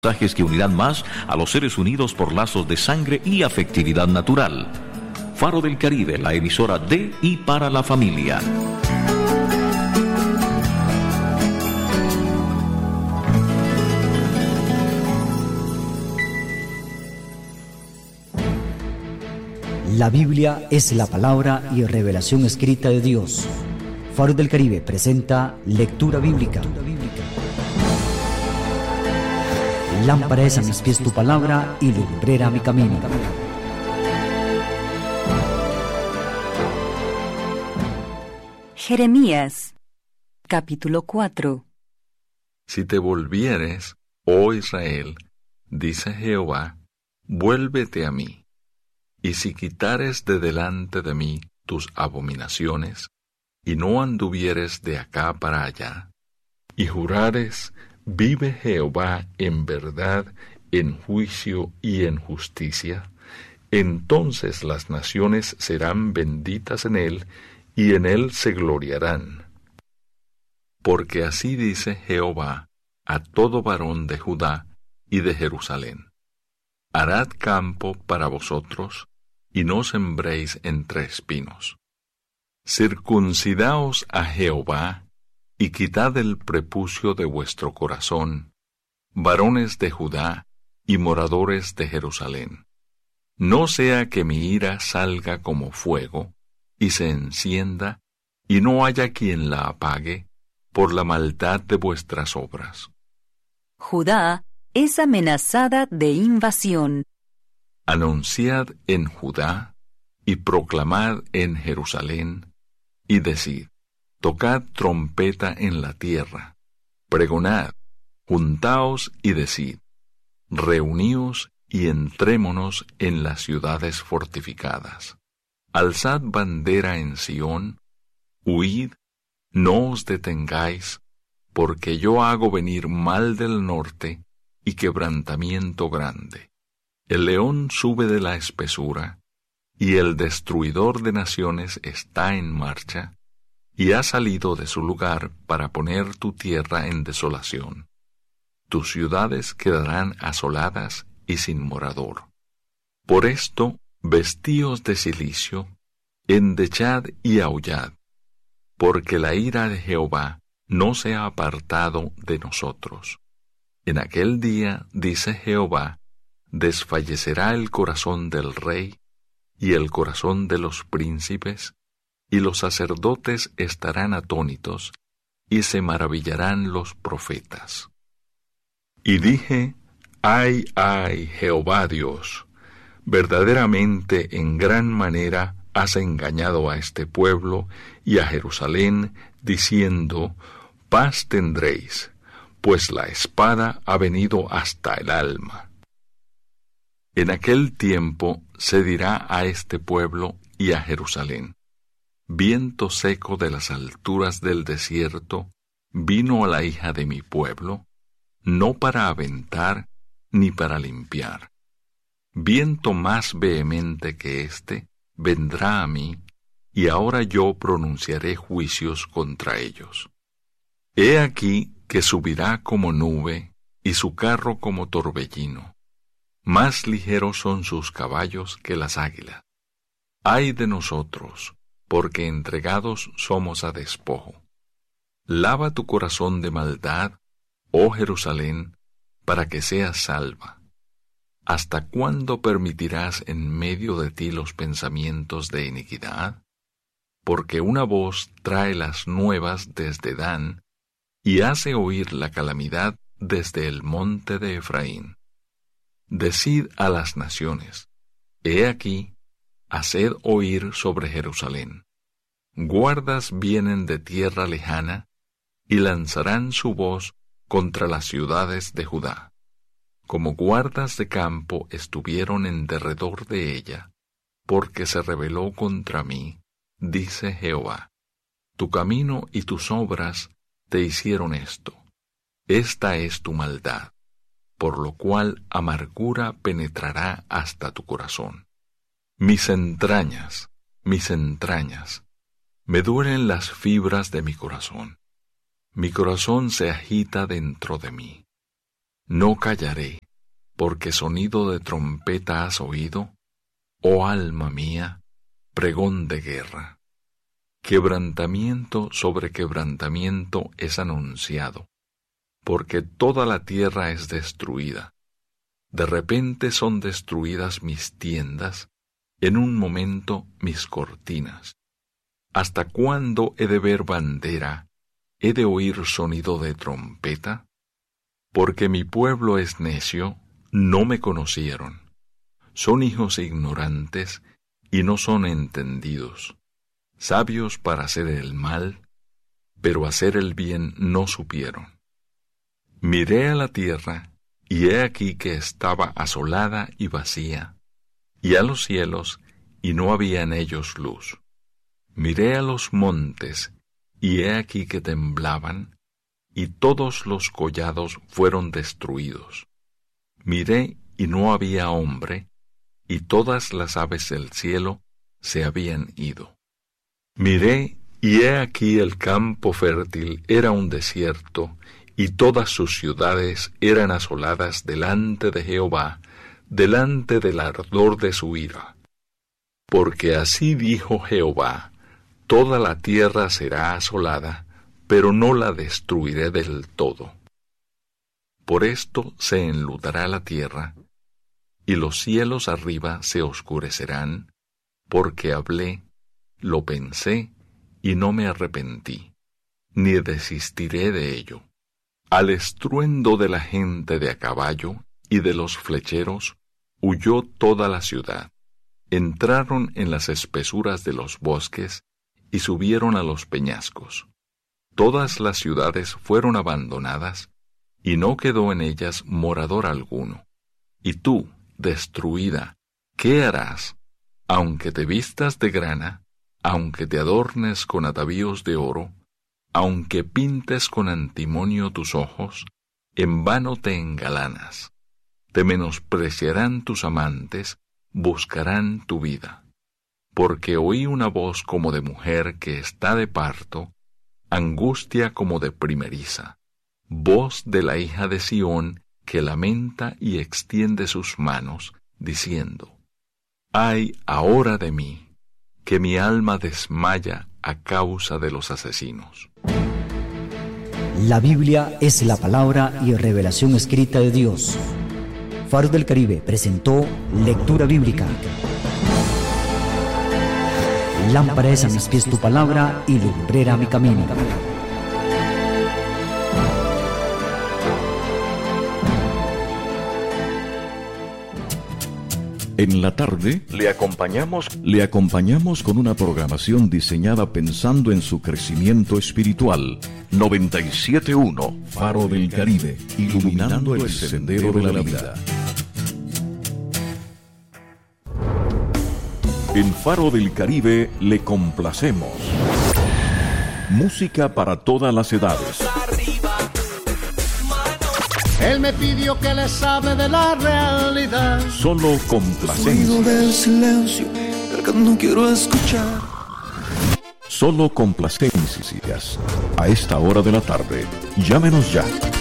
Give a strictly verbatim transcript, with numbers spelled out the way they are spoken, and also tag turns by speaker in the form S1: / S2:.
S1: mensajes que unirán más a los seres unidos por lazos de sangre y afectividad natural. Faro del Caribe, la emisora de y para la familia.
S2: La Biblia es la palabra y revelación escrita de Dios. Faro del Caribe presenta Lectura Bíblica. Lámpara es a mis pies tu palabra y lumbrera a mi camino.
S3: Jeremías, capítulo cuatro.
S4: Si te volvieres, oh Israel, dice Jehová, vuélvete a mí. Y si quitares de delante de mí tus abominaciones, y no anduvieres de acá para allá, y jurares, vive Jehová en verdad, en juicio y en justicia, entonces las naciones serán benditas en él, y en él se gloriarán. Porque así dice Jehová a todo varón de Judá y de Jerusalén: harad campo para vosotros, y no sembréis entre espinos. Circuncidaos a Jehová, y quitad el prepucio de vuestro corazón, varones de Judá y moradores de Jerusalén. No sea que mi ira salga como fuego, y se encienda, y no haya quien la apague, por la maldad de vuestras obras.
S3: Judá es amenazada de invasión.
S4: Anunciad en Judá, y proclamad en Jerusalén, y decid: tocad trompeta en la tierra, pregonad, juntaos y decid: reuníos y entrémonos en las ciudades fortificadas. Alzad bandera en Sión, huid, no os detengáis, porque yo hago venir mal del norte y quebrantamiento grande. El león sube de la espesura, y el destruidor de naciones está en marcha, y ha salido de su lugar para poner tu tierra en desolación. Tus ciudades quedarán asoladas y sin morador. Por esto, vestíos de cilicio, endechad y aullad, porque la ira de Jehová no se ha apartado de nosotros. En aquel día, dice Jehová, desfallecerá el corazón del rey y el corazón de los príncipes, y los sacerdotes estarán atónitos, y se maravillarán los profetas. Y dije: ay, ay, Jehová Dios, verdaderamente en gran manera has engañado a este pueblo y a Jerusalén, diciendo: paz tendréis, pues la espada ha venido hasta el alma. En aquel tiempo se dirá a este pueblo y a Jerusalén: viento seco de las alturas del desierto vino a la hija de mi pueblo, no para aventar ni para limpiar. Viento más vehemente que éste vendrá a mí, y ahora yo pronunciaré juicios contra ellos. He aquí que subirá como nube, y su carro como torbellino. Más ligeros son sus caballos que las águilas. Ay de nosotros, porque entregados somos a despojo. Lava tu corazón de maldad, oh Jerusalén, para que seas salva. ¿Hasta cuándo permitirás en medio de ti los pensamientos de iniquidad? Porque una voz trae las nuevas desde Dan, y hace oír la calamidad desde el monte de Efraín. Decid a las naciones: he aquí, haced oír sobre Jerusalén. Guardas vienen de tierra lejana, y lanzarán su voz contra las ciudades de Judá. Como guardas de campo estuvieron en derredor de ella, porque se rebeló contra mí, dice Jehová. Tu camino y tus obras te hicieron esto. Esta es tu maldad, por lo cual amargura penetrará hasta tu corazón. Mis entrañas, mis entrañas, me duelen las fibras de mi corazón. Mi corazón se agita dentro de mí. No callaré, porque sonido de trompeta has oído, oh alma mía, pregón de guerra. Quebrantamiento sobre quebrantamiento es anunciado, porque toda la tierra es destruida. De repente son destruidas mis tiendas, en un momento mis cortinas. ¿Hasta cuándo he de ver bandera, he de oír sonido de trompeta? Porque mi pueblo es necio, no me conocieron. Son hijos ignorantes y no son entendidos. Sabios para hacer el mal, pero hacer el bien no supieron. Miré a la tierra, y he aquí que estaba asolada y vacía, y a los cielos, y no había en ellos luz. Miré a los montes, y he aquí que temblaban, y todos los collados fueron destruidos. Miré, y no había hombre, y todas las aves del cielo se habían ido. Miré, y he aquí el campo fértil era un desierto, y todas sus ciudades eran asoladas delante de Jehová, delante del ardor de su ira. Porque así dijo Jehová: toda la tierra será asolada, pero no la destruiré del todo. Por esto se enlutará la tierra, y los cielos arriba se oscurecerán, porque hablé, lo pensé, y no me arrepentí, ni desistiré de ello. Al estruendo de la gente de a caballo y de los flecheros, huyó toda la ciudad. Entraron en las espesuras de los bosques y subieron a los peñascos. Todas las ciudades fueron abandonadas, y no quedó en ellas morador alguno. Y tú, destruida, ¿qué harás? Aunque te vistas de grana, aunque te adornes con atavíos de oro, aunque pintes con antimonio tus ojos, en vano te engalanas. Te menospreciarán tus amantes, buscarán tu vida. Porque oí una voz como de mujer que está de parto, angustia como de primeriza, voz de la hija de Sión que lamenta y extiende sus manos, diciendo: ¡ay ahora de mí, que mi alma desmaya a causa de los asesinos!
S2: La Biblia es la palabra y revelación escrita de Dios. Faro del Caribe presentó Lectura Bíblica. Lámpara es a mis pies tu palabra y lumbrera mi camino.
S1: En la tarde,
S4: Le acompañamos
S1: le acompañamos con una programación diseñada pensando en su crecimiento espiritual. noventa y siete punto uno Faro del Caribe, iluminando el sendero de la vida. En Faro del Caribe le complacemos. Música para todas las edades.
S5: Él me pidió que les hable de la realidad.
S1: Solo complacencia.
S6: Ruido del silencio, el que no quiero escuchar.
S1: Solo complacencias. A esta hora de la tarde. Llámenos ya.